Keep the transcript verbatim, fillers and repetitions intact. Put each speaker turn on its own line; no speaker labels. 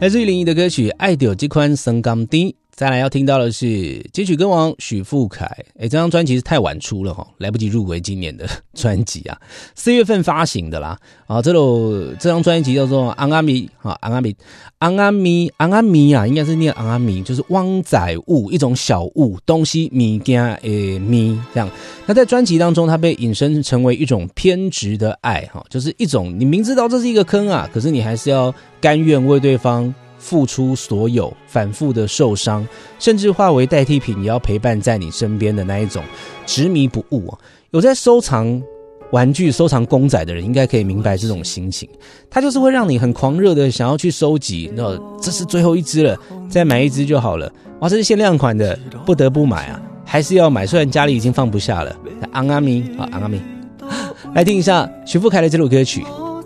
来自于林忆的歌曲《爱到这款酸甘甜》。再来要听到的是金曲歌王许富凯，诶，这张专辑是太晚出了齁，来不及入围今年的专辑啊，四月份发行的啦。啊，这首这张专辑叫做《安阿咪》啊，安阿咪，安阿咪，安阿咪啊，应该是念安阿咪，就是汪仔物，一种小物东西物件诶咪这样。那在专辑当中，它被引申成为一种偏执的爱哈，就是一种你明知道这是一个坑啊，可是你还是要甘愿为对方付出所有，反复的受伤，甚至化为代替品，也要陪伴在你身边的那一种执迷不悟啊。有在收藏玩具、收藏公仔的人，应该可以明白这种心情。它就是会让你很狂热的想要去收集，那这是最后一只了，再买一只就好了。哇，这是限量款的，不得不买啊，还是要买。虽然家里已经放不下了。安阿咪啊，安阿咪，来听一下许富凯的这首歌曲《